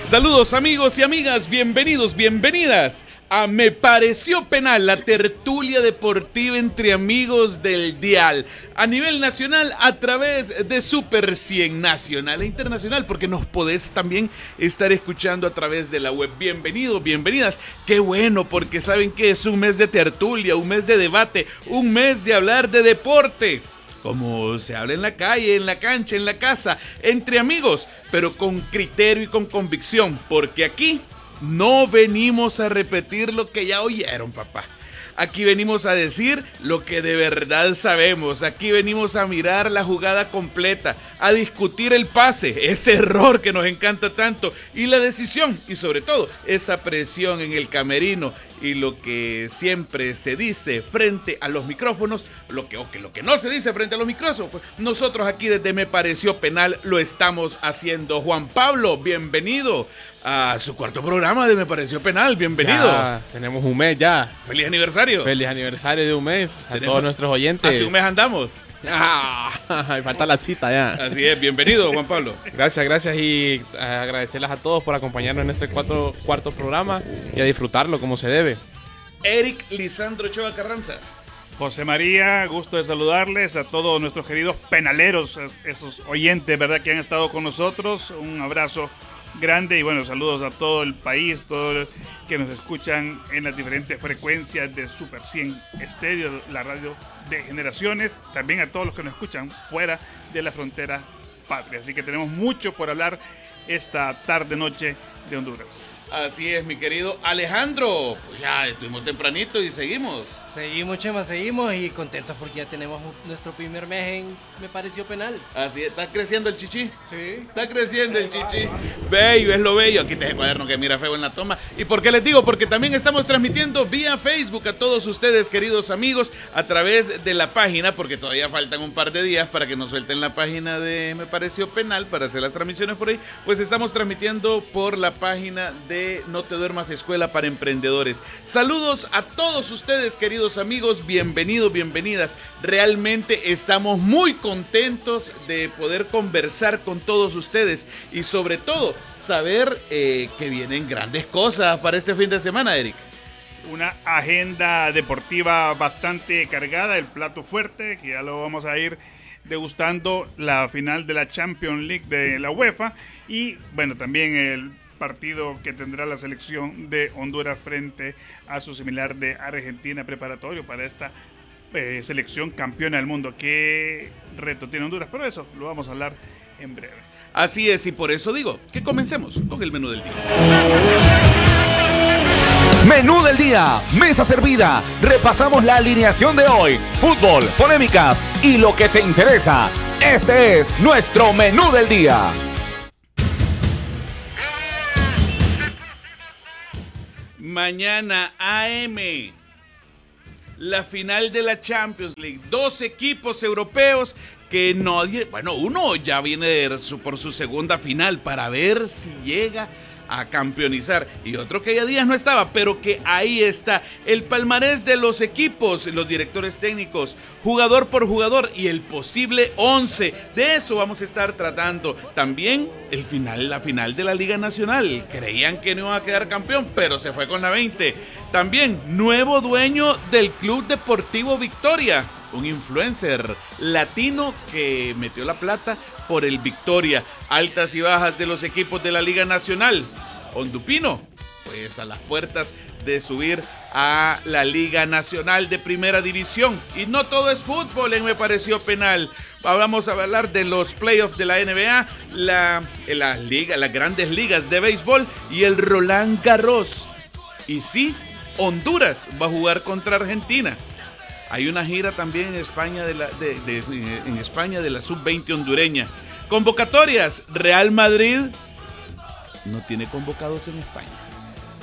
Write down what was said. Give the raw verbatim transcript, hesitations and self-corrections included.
Saludos amigos y amigas, bienvenidos, bienvenidas a Me Pareció Penal, la tertulia deportiva entre amigos del dial, a nivel nacional a través de Super cien nacional e internacional, porque nos podés también estar escuchando a través de la web. Bienvenidos, bienvenidas, qué bueno, porque saben que es un mes de tertulia, un mes de debate, un mes de hablar de deporte. Como se habla en la calle, en la cancha, en la casa, entre amigos, pero con criterio y con convicción, porque aquí no venimos a repetir lo que ya oyeron, papá. Aquí venimos a decir lo que de verdad sabemos. Aquí venimos a mirar la jugada completa, a discutir el pase, ese error que nos encanta tanto, y la decisión, y sobre todo, esa presión en el camerino, y lo que siempre se dice frente a los micrófonos, lo que, o que lo que no se dice frente a los micrófonos, pues nosotros aquí desde Me Pareció Penal lo estamos haciendo. Juan Pablo, bienvenido a su cuarto programa de Me Pareció Penal, bienvenido. Ya, tenemos un mes ya. ¡Feliz aniversario! Feliz aniversario de un mes a Tenemos, todos nuestros oyentes. Hace un mes andamos. Ah, falta la cita ya. Así es, bienvenido Juan Pablo. Gracias, gracias y eh, agradecerles a todos por acompañarnos en este cuatro, cuarto programa y a disfrutarlo como se debe. Eric Lisandro Ochoa Carranza. José María, gusto de saludarles a todos nuestros queridos penaleros, esos oyentes, ¿verdad?, que han estado con nosotros. Un abrazo grande y bueno, saludos a todo el país, todos que nos escuchan en las diferentes frecuencias de Super cien Estéreo, la radio de generaciones, también a todos los que nos escuchan fuera de la frontera patria. Así que tenemos mucho por hablar esta tarde-noche de Honduras. Así es, mi querido Alejandro. Pues ya estuvimos tempranito y seguimos. Seguimos, Chema, seguimos y contentos porque ya tenemos nuestro primer mes en Me Pareció Penal. Así es, ¿está creciendo el chichi? Sí. Está creciendo el chichi. Bello, es lo bello. Aquí te ese cuaderno que mira feo en la toma. ¿Y por qué les digo? Porque también estamos transmitiendo vía Facebook a todos ustedes, queridos amigos, a través de la página, porque todavía faltan un par de días para que nos suelten la página de Me Pareció Penal para hacer las transmisiones por ahí. Pues estamos transmitiendo por la página de No Te Duermas Escuela para Emprendedores. Saludos a todos ustedes, queridos amigos, bienvenidos, bienvenidas. Realmente estamos muy contentos de poder conversar con todos ustedes y sobre todo saber eh, que vienen grandes cosas para este fin de semana, Eric. Una agenda deportiva bastante cargada, el plato fuerte, que ya lo vamos a ir degustando, la final de la Champions League de la UEFA y bueno, también el partido que tendrá la selección de Honduras frente a su similar de Argentina, preparatorio para esta eh, selección campeona del mundo. ¿Qué reto tiene Honduras? Pero eso lo vamos a hablar en breve. Así es, y por eso digo que comencemos con el menú del día. Menú del día, mesa servida, repasamos la alineación de hoy, fútbol, polémicas y lo que te interesa. Este es nuestro menú del día. Mañana A M, la final de la Champions League. Dos equipos europeos que no... Bueno, uno ya viene de su, por su segunda final para ver si llega a campeonizar. Y otro que ya días no estaba, pero que ahí está. El palmarés de los equipos, los directores técnicos, jugador por jugador y el posible once. De eso vamos a estar tratando. También el final, la final de la Liga Nacional. Creían que no iba a quedar campeón, pero se fue con la veinte. También nuevo dueño del Club Deportivo Victoria. Un influencer latino que metió la plata por el Victoria. Altas y bajas de los equipos de la Liga Nacional. Ondupino, pues a las puertas de subir a la Liga Nacional de Primera División. Y no todo es fútbol en Me Pareció Penal. Vamos a hablar de los playoffs de la N B A, la, la liga, las grandes ligas de béisbol y el Roland Garros. Y sí, Honduras va a jugar contra Argentina. Hay una gira también en España de la, de, de, en España de la sub veinte hondureña. Convocatorias. Real Madrid no tiene convocados en España.